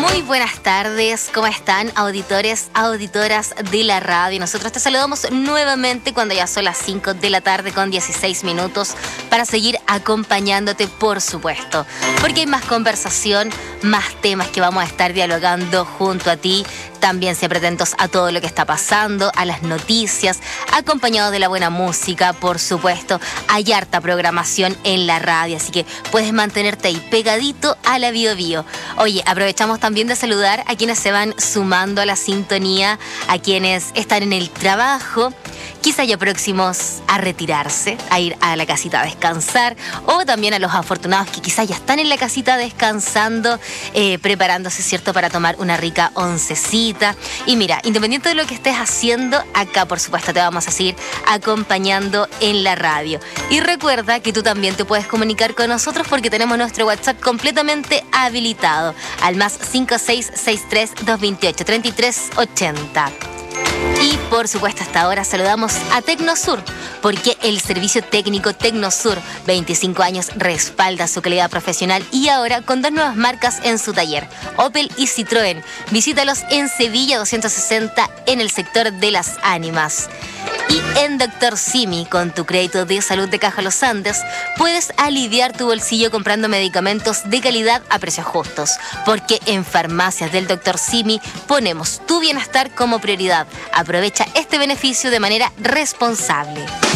Muy buenas tardes, ¿cómo están auditores, auditoras de la radio? Nosotros te saludamos nuevamente cuando ya son las 5 de la tarde con 16 minutos para seguir acompañándote, por supuesto, porque hay más conversación, más temas que vamos a estar dialogando junto a ti. También siempre atentos a todo lo que está pasando, a las noticias, acompañados de la buena música, por supuesto. Hay harta programación en la radio, así que puedes mantenerte ahí pegadito a la Bio Bio. Oye, aprovechamos también de saludar a quienes se van sumando a la sintonía, a quienes están en el trabajo, quizá ya próximos a retirarse, a ir a la casita a descansar, o también a los afortunados que quizá ya están en la casita descansando, preparándose, ¿cierto?, para tomar una rica oncecita. Y mira, independiente de lo que estés haciendo, acá por supuesto te vamos a seguir acompañando en la radio. Y recuerda que tú también te puedes comunicar con nosotros porque tenemos nuestro WhatsApp completamente habilitado al más 5663-228-3380. Y por supuesto hasta ahora saludamos a Tecnosur, porque el servicio técnico Tecnosur, 25 años, respalda su calidad profesional y ahora con 2 nuevas marcas en su taller, Opel y Citroën. Visítalos en Sevilla 260 en el sector de Las Ánimas. Y en Dr. Simi, con tu crédito de salud de Caja Los Andes, puedes aliviar tu bolsillo comprando medicamentos de calidad a precios justos. Porque en Farmacias del Dr. Simi ponemos tu bienestar como prioridad. Aprovecha este beneficio de manera responsable.